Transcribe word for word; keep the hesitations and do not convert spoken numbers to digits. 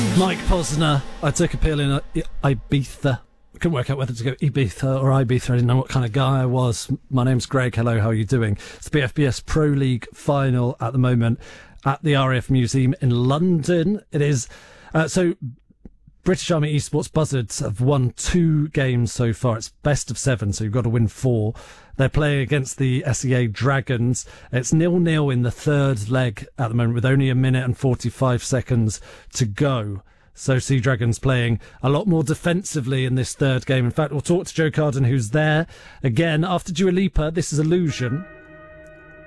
Mike Posner. I took a pill in Ibiza. I couldn't work out whether to go Ibiza or Ibiza. I didn't know what kind of guy I was. My name's Greg. Hello, how are you doing? It's the B F B S Pro League final at the moment at the R A F Museum in London. It is. Uh, so, British Army Esports Buzzards have won two games so far. It's best of seven, so you've got to win four. They're playing against the S E A Dragons. It's nil-nil in the third leg at the moment with only a minute and forty-five seconds to go. So Sea Dragons playing a lot more defensively in this third game. In fact, we'll talk to Joe Carden, who's there again after Dua Lipa. This is Illusion.